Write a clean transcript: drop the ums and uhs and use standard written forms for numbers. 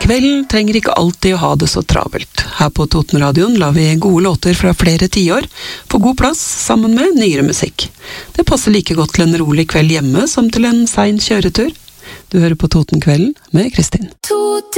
Kvelden trenger ikke alltid å ha det så travelt. Her på Totenradioen lar vi gode låter fra flere tiår få god plass sammen med nyere musikk. Det passer like godt til en rolig kveld hjemme som til en sein kjøretur. Du hører på Totenkvelden med Kristin.